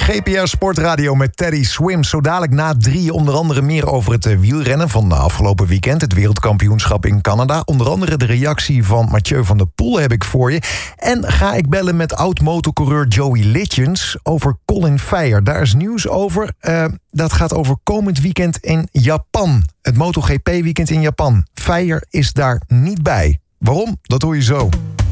GPS Sportradio met Teddy Swims. Zo dadelijk na 3 onder andere meer over het wielrennen van de afgelopen weekend. Het wereldkampioenschap in Canada. Onder andere de reactie van Mathieu van der Poel heb ik voor je. En ga ik bellen met oud-motocoureur Joey Litjens over Colin Feyer. Daar is nieuws over. Dat gaat over komend weekend in Japan. Het MotoGP weekend in Japan. Feyer is daar niet bij. Waarom? Dat hoor je zo.